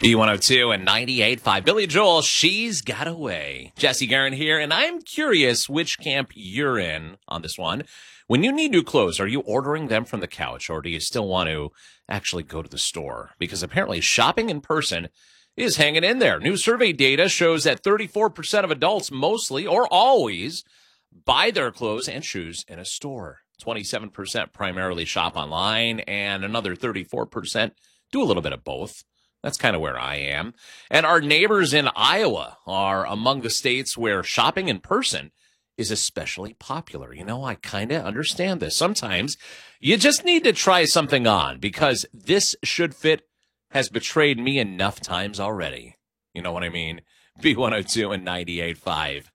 B102 and 98.5. Billy Joel, She's Got Away. Jesse Guerin here, and I'm curious which camp you're in on this one. When you need new clothes, are you ordering them from the couch, or do you still want to actually go to the store? Because apparently shopping in person is hanging in there. New survey data shows that 34% of adults mostly or always buy their clothes and shoes in a store. 27% primarily shop online, and another 34% do a little bit of both. That's kind of where I am. And our neighbors in Iowa are among the states where shopping in person is especially popular. You know, I kind of understand this. Sometimes you just need to try something on because this should fit has betrayed me enough times already. You know what I mean? B102 and 98.5.